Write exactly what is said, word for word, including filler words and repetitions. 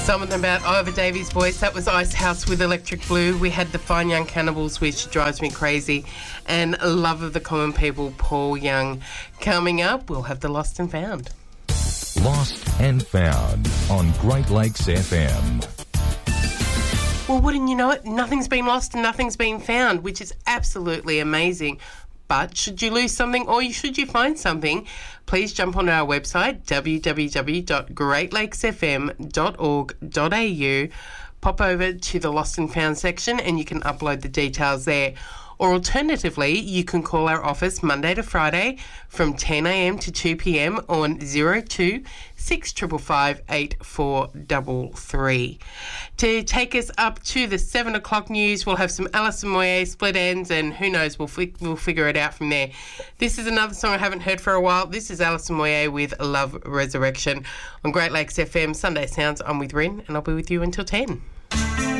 Something about Ivor Davies' voice. That was Icehouse with Electric Blue. We had the Fine Young Cannibals, which drives me crazy, and Love of the Common People, Paul Young. Coming up, we'll have the Lost and Found. Lost and Found on Great Lakes F M. Well, wouldn't you know it? Nothing's been lost and nothing's been found, which is absolutely amazing. But should you lose something or should you find something, please jump onto our website, w w w dot great lakes f m dot org dot a u, pop over to the Lost and Found section and you can upload the details there. Or alternatively, you can call our office Monday to Friday from ten a m to two p m on zero two six five five eight four three three. To take us up to the seven o'clock news, we'll have some Alison Moyet Split Ends, and who knows, we'll fi- we'll figure it out from there. This is another song I haven't heard for a while. This is Alison Moyet with Love Resurrection on Great Lakes F M. Sunday Sounds. I'm with Rin, and I'll be with you until ten.